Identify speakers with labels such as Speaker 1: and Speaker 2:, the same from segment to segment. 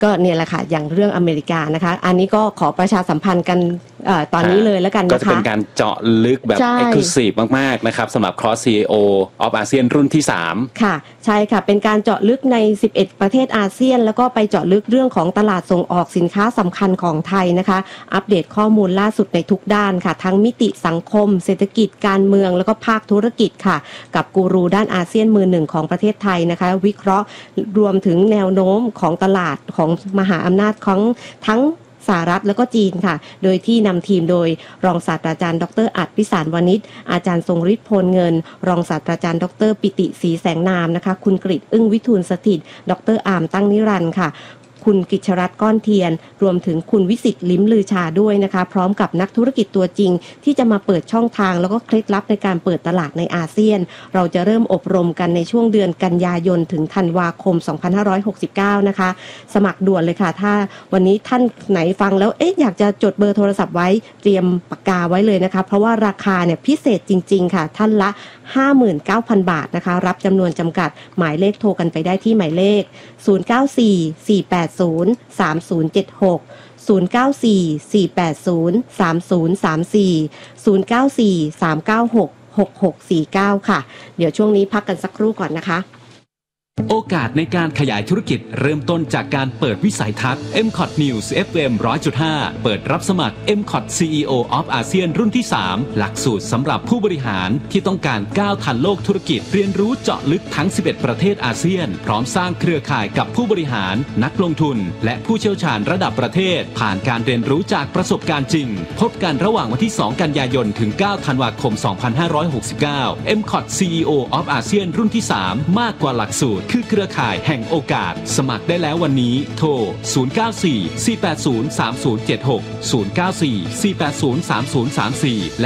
Speaker 1: ก็เนี่ยแหละค่ะอย่างเรื่องอเมริกานะคะอันนี้ก็ขอประชาสัมพันธ์กันตอนนี้เลยแล้วกันนะคะ
Speaker 2: ก็จะเป็นการเจาะลึกแบบ Exclusive มากๆนะครับสำหรับ Cross CEO of ASEAN รุ่นที่3
Speaker 1: ค่ะใช่ค่ะเป็นการเจาะลึกใน11ประเทศอาเซียนแล้วก็ไปเจาะลึกเรื่องของตลาดส่งออกสินค้าสำคัญของไทยนะคะอัปเดตข้อมูลล่าสุดในทุกด้านค่ะทั้งมิติสังคมเศรษฐกิจการเมืองแล้วก็ภาคธุรกิจค่ะกับกูรูด้านอาเซียนมือหนึ่งของประเทศไทยนะคะวิเคราะห์รวมถึงแนวโน้มของตลาดของมหาอำนาจของทั้งสหรัฐแล้วก็จีนค่ะโดยที่นำทีมโดยรองศาสตราจารย์ดร.อัฏฐพิสารวณิชอาจารย์ทรงฤทธิ์โพลเงินรองศาสตราจารย์ดร.ปิติศรีแสงนามนะคะคุณกฤษอึ้งวิทูลสถิตดร.อามตั้งนิรันดร์ค่ะคุณกิจรัตน์ก้อนเทียนรวมถึงคุณวิสิทธิ์ลิ้มลือชาด้วยนะคะพร้อมกับนักธุรกิจตัวจริงที่จะมาเปิดช่องทางแล้วก็เคล็ดลับในการเปิดตลาดในอาเซียนเราจะเริ่มอบรมกันในช่วงเดือนกันยายนถึงธันวาคม2569นะคะสมัครด่วนเลยค่ะถ้าวันนี้ท่านไหนฟังแล้วอยากจะจดเบอร์โทรศัพท์ไว้เตรียมปากกาไว้เลยนะคะเพราะว่าราคาเนี่ยพิเศษจริงๆค่ะท่านละ 59,000 บาทนะคะรับจำนวนจำกัดหมายเลขโทรกันไปได้ที่หมายเลข0944803076 0944803034 0943966649ค่ะเดี๋ยวช่วงนี้พักกันสักครู่ก่อนนะคะ
Speaker 3: โอกาสในการขยายธุรกิจเริ่มต้นจากการเปิดวิสัยทัศน์ MCOT News FM 100.5 เปิดรับสมัคร MCOT CEO of ASEAN รุ่นที่ 3 หลักสูตรสำหรับผู้บริหารที่ต้องการก้าวทันโลกธุรกิจเรียนรู้เจาะลึกทั้ง 11 ประเทศอาเซียนพร้อมสร้างเครือข่ายกับผู้บริหารนักลงทุนและผู้เชี่ยวชาญระดับประเทศผ่านการเรียนรู้จากประสบการณ์จริงพบกันระหว่างวันที่ 2 กันยายนถึง 9 ธันวาคม 2569 MCOT CEO of ASEAN รุ่นที่ 3 มากกว่าหลักสูตรคือเครือข่ายแห่งโอกาสสมัครได้แล้ววันนี้โทร 0944803076 0944803034 และ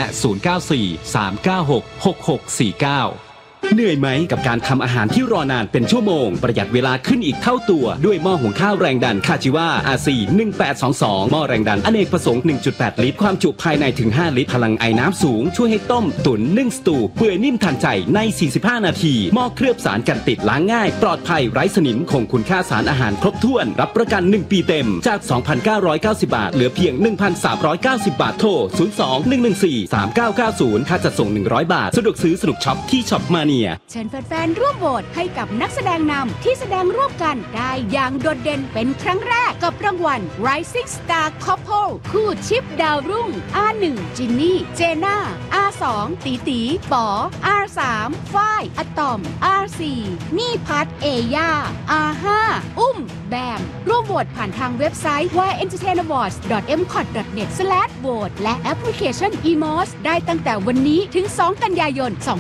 Speaker 3: 0943966649เหนื่อยไหมกับการทำอาหารที่รอนานเป็นชั่วโมงประหยัดเวลาขึ้นอีกเท่าตัวด้วยหม้อหุงข้าวแรงดันคาจิวา RC 1822หม้อแรงดันอเนกประสงค์ 1.8 ลิตรความจุภายในถึง5ลิตรพลังไอน้ำสูงช่วยให้ต้มตุ๋นนึ่งสตูเปื่อยนิ่มทันใจใน45นาทีหม้อเคลือบสารกันติดล้างง่ายปลอดภัยไร้สนิมคงคุณค่าสารอาหารครบถ้วนรับประกัน1ปีเต็มจาก 2,990 บาทเหลือเพียง 1,390 บาทโทร 02-114-3990 ค่าจัดส่ง100 บาทสะดวกซื้อสนุกช็อปที่ช็อปมา
Speaker 4: เชิญแฟนๆร่วมโหวตให้กับนักแสดงนำที่แสดงร่วมกันได้อย่างโดดเด่นเป็นครั้งแรกกับรางวัล Rising Star Couple คู่ชิปดาวรุ่ง R1 จินนี่เจน่า R2 ตีตีป๋อ R3 ฝ้ายอะตอม R4 นี่พัทเอย่า R5 อุ้มแบมร่วมโหวตผ่านทางเว็บไซต์ www.entertainawards.mcot.net/vote และแอปพลิเคชัน eMOS ได้ตั้งแต่วันนี้ถึง 2 กันยายน 2569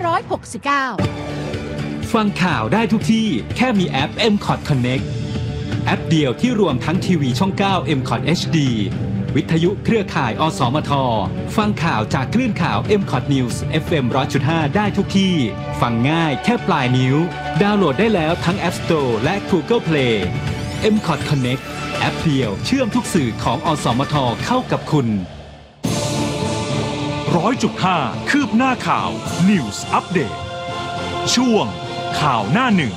Speaker 3: ฟังข่าวได้ทุกที่แค่มีแอป MCOT Connect แอปเดียวที่รวมทั้งทีวีช่อง 9 MCOT HD วิทยุเครือข่ายอสมทฟังข่าวจากคลื่นข่าว MCOT News FM 100.5 ได้ทุกที่ฟังง่ายแค่ปลายนิ้วดาวน์โหลดได้แล้วทั้ง App Store และ Google Play MCOT Connect แอปเดียวเชื่อมทุกสื่อของอสมทเข้ากับคุณ
Speaker 5: 100.5 คืบหน้าข่าว News Update ช่วงข่าวหน้าหนึ่ง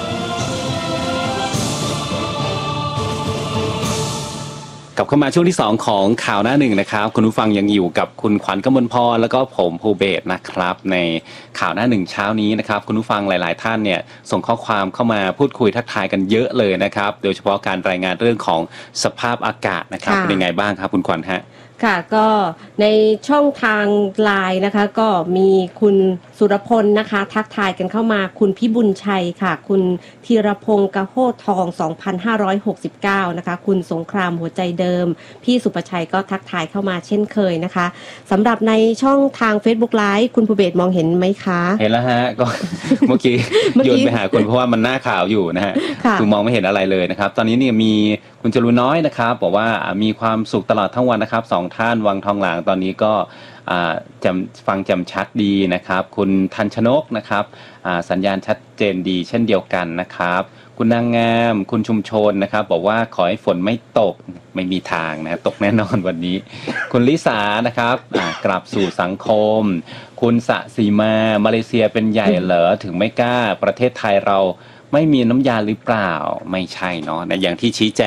Speaker 2: กลับเข้ามาช่วงที่2ของข่าวหน้าหนึ่งนะครับคุณผู้ฟังยังอยู่กับคุณขวัญกมลพรแล้วก็ผมภูเบศรนะครับในข่าวหน้าหนึ่งเช้านี้นะครับคุณผู้ฟังหลายๆท่านเนี่ยส่งข้อความเข้ามาพูดคุยทักทายกันเยอะเลยนะครับโดยเฉพาะการรายงานเรื่องของสภาพอากาศนะครับเป็นยังไงบ้างครับคุณขวัญฮะ
Speaker 1: ค่ะก็ในช่องทางไลน์นะคะก็มีคุณสุรพลนะคะทักทายกันเข้ามาคุณพิบุญชัยค่ะคุณธีรพงศ์กะโฮทอง 2569 นะคะคุณสงครามหัวใจเดิมพี่สุประชัยก็ทักทายเข้ามาเช่นเคยนะคะสำหรับในช่องทาง Facebook Live คุณภูเบศรมองเห็นไหมคะ
Speaker 2: เห็นแล้วฮะก็เมื่อกี้โยนไปหาคุณเพราะว่ามันหน้าข่าวอยู่นะฮะคือมองไม่เห็นอะไรเลยนะครับตอนนี้เนี่ยมีคุณจรูน้อยนะครับบอกว่ามีความสุขตลอดทั้งวันนะครับ2ท่านวังทองหลางตอนนี้ก็ฟังแจ่มชัดดีนะครับคุณทันชนกนะครับสัญญาณชัดเจนดีเช่นเดียวกันนะครับคุณนางงามคุณชุมชนนะครับบอกว่าขอให้ฝนไม่ตกไม่มีทางนะตกแน่นอนวันนี้คุณลิสานะครับกลับสู่สังคมคุณสะสีมาเลเซียเป็นใหญ่เหรอถึงไม่กล้าประเทศไทยเราไม่มีน้ำยาหรือเปล่าไม่ใช่เนาะอย่างที่ชี้แจง